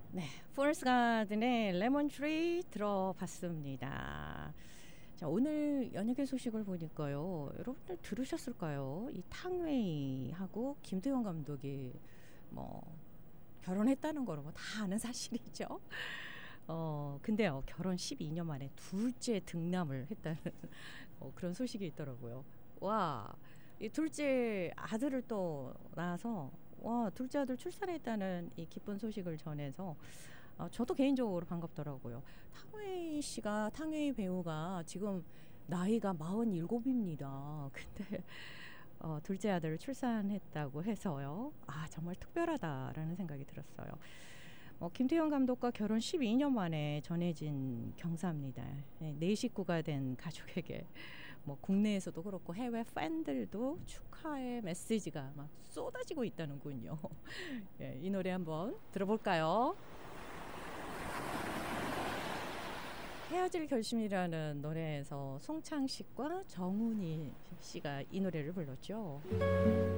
네, 포레스트 가든의 레몬트리 들어봤습니다. 자, 오늘 연예계 소식을 보니까요. 여러분들 들으셨을까요? 이 탕웨이하고 김태형 감독이 뭐 결혼했다는 거로 뭐 다 아는 사실이죠. 근데요, 결혼 12년 만에 둘째 등남을 했다는 그런 소식이 있더라고요. 와, 이 둘째 아들을 또 낳아서 와, 둘째 아들 출산했다는 이 기쁜 소식을 전해서 저도 개인적으로 반갑더라고요. 탕웨이 배우가 지금 나이가 47입니다. 근데 둘째 아들을 출산했다고 해서요. 아, 정말 특별하다라는 생각이 들었어요. 김태형 감독과 결혼 12년 만에 전해진 경사입니다. 네 식구가 된 가족에게 국내에서도 그렇고 해외 팬들도 축하의 메시지가 막 쏟아지고 있다는군요. 예, 이 노래 한번 들어볼까요? 헤어질 결심이라는 노래에서 송창식과 정훈이 씨가 이 노래를 불렀죠.